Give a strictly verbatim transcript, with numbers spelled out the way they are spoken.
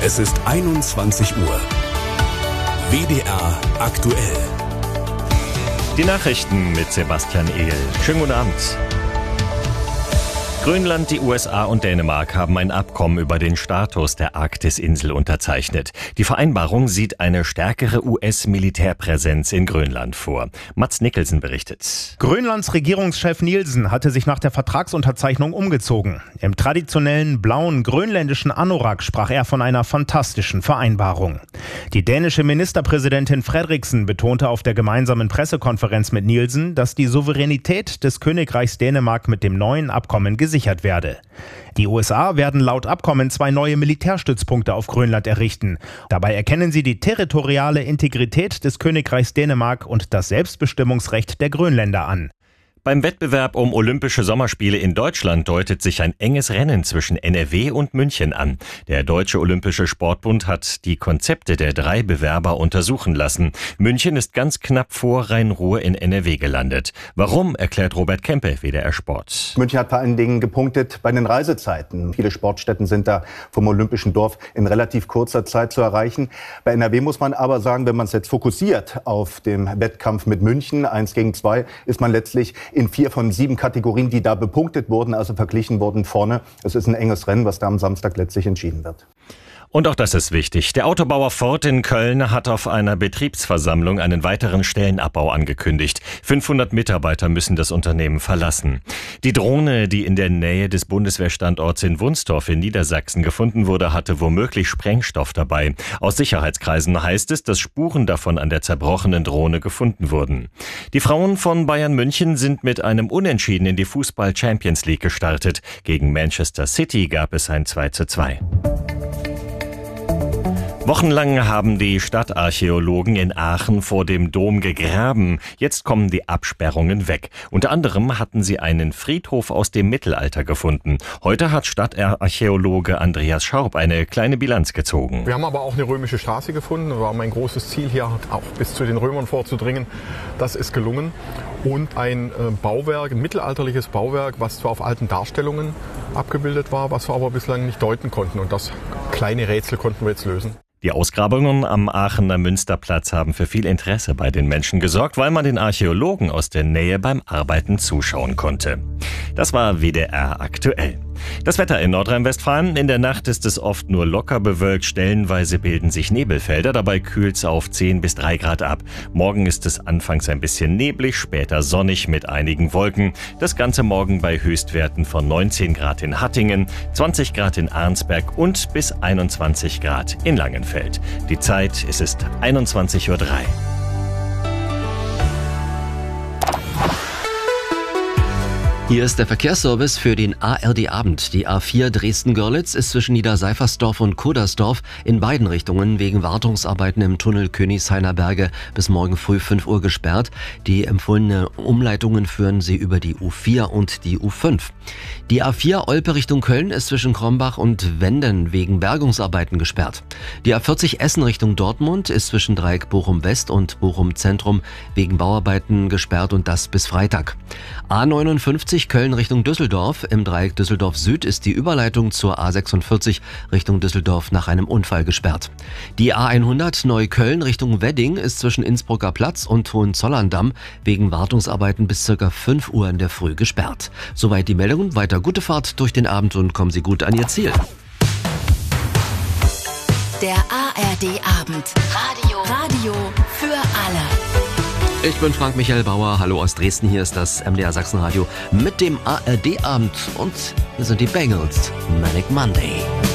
Es ist einundzwanzig Uhr. W D R aktuell. Die Nachrichten mit Sebastian Ehl. Schönen guten Abend. Grönland, die U S A und Dänemark haben ein Abkommen über den Status der Arktis-Insel unterzeichnet. Die Vereinbarung sieht eine stärkere U S-Militärpräsenz in Grönland vor. Mats Nicholson berichtet. Grönlands Regierungschef Nielsen hatte sich nach der Vertragsunterzeichnung umgezogen. Im traditionellen blauen grönländischen Anorak sprach er von einer fantastischen Vereinbarung. Die dänische Ministerpräsidentin Frederiksen betonte auf der gemeinsamen Pressekonferenz mit Nielsen, dass die Souveränität des Königreichs Dänemark mit dem neuen Abkommen gesichert werde. Die U S A werden laut Abkommen zwei neue Militärstützpunkte auf Grönland errichten. Dabei erkennen sie die territoriale Integrität des Königreichs Dänemark und das Selbstbestimmungsrecht der Grönländer an. Beim Wettbewerb um Olympische Sommerspiele in Deutschland deutet sich ein enges Rennen zwischen N R W und München an. Der Deutsche Olympische Sportbund hat die Konzepte der drei Bewerber untersuchen lassen. München ist ganz knapp vor Rhein-Ruhr in N R W gelandet. Warum, erklärt Robert Kempe, W D R Sport. München hat vor allen Dingen gepunktet bei den Reisezeiten. Viele Sportstätten sind da vom Olympischen Dorf in relativ kurzer Zeit zu erreichen. Bei N R W muss man aber sagen, wenn man es jetzt fokussiert auf den Wettkampf mit München, eins gegen zwei, ist man letztlich in vier von sieben Kategorien, die da bepunktet wurden, also verglichen wurden, vorne. Es ist ein enges Rennen, was da am Samstag letztlich entschieden wird. Und auch das ist wichtig. Der Autobauer Ford in Köln hat auf einer Betriebsversammlung einen weiteren Stellenabbau angekündigt. fünfhundert Mitarbeiter müssen das Unternehmen verlassen. Die Drohne, die in der Nähe des Bundeswehrstandorts in Wunstorf in Niedersachsen gefunden wurde, hatte womöglich Sprengstoff dabei. Aus Sicherheitskreisen heißt es, dass Spuren davon an der zerbrochenen Drohne gefunden wurden. Die Frauen von Bayern München sind mit einem Unentschieden in die Fußball-Champions League gestartet. Gegen Manchester City gab es ein zwei zu zwei. Wochenlang haben die Stadtarchäologen in Aachen vor dem Dom gegraben. Jetzt kommen die Absperrungen weg. Unter anderem hatten sie einen Friedhof aus dem Mittelalter gefunden. Heute hat Stadtarchäologe Andreas Schaub eine kleine Bilanz gezogen. Wir haben aber auch eine römische Straße gefunden. Das war mein großes Ziel hier, auch bis zu den Römern vorzudringen. Das ist gelungen. Und ein Bauwerk, ein mittelalterliches Bauwerk, was zwar auf alten Darstellungen abgebildet war, was wir aber bislang nicht deuten konnten. Und das kleine Rätsel konnten wir jetzt lösen. Die Ausgrabungen am Aachener Münsterplatz haben für viel Interesse bei den Menschen gesorgt, weil man den Archäologen aus der Nähe beim Arbeiten zuschauen konnte. Das war W D R aktuell. Das Wetter in Nordrhein-Westfalen. In der Nacht ist es oft nur locker bewölkt. Stellenweise bilden sich Nebelfelder. Dabei kühlt es auf zehn bis drei Grad ab. Morgen ist es anfangs ein bisschen neblig, später sonnig mit einigen Wolken. Das Ganze morgen bei Höchstwerten von neunzehn Grad in Hattingen, zwanzig Grad in Arnsberg und bis einundzwanzig Grad in Langenfeld. Die Zeit, es ist einundzwanzig Uhr drei. Hier ist der Verkehrsservice für den A R D-Abend. Die A vier Dresden-Görlitz ist zwischen Niederseifersdorf und Kudersdorf in beiden Richtungen wegen Wartungsarbeiten im Tunnel Königshainer Berge bis morgen früh fünf Uhr gesperrt. Die empfohlene Umleitungen führen sie über die U vier und die U fünf. Die A vier Olpe Richtung Köln ist zwischen Krombach und Wenden wegen Bergungsarbeiten gesperrt. Die A vierzig Essen Richtung Dortmund ist zwischen Dreieck Bochum West und Bochum Zentrum wegen Bauarbeiten gesperrt und das bis Freitag. A neunundfünfzig Köln Richtung Düsseldorf. Im Dreieck Düsseldorf Süd ist die Überleitung zur A sechsundvierzig Richtung Düsseldorf nach einem Unfall gesperrt. Die A hundert Neukölln Richtung Wedding ist zwischen Innsbrucker Platz und Hohenzollern-Damm wegen Wartungsarbeiten bis ca. fünf Uhr in der Früh gesperrt. Soweit die Meldungen. Weiter gute Fahrt durch den Abend und kommen Sie gut an Ihr Ziel. Der A R D-Abend. Radio. Radio für alle. Ich bin Frank-Michael Bauer. Hallo aus Dresden. Hier ist das M D R Sachsenradio mit dem A R D-Abend. Und hier sind die Bengals. Manic Monday.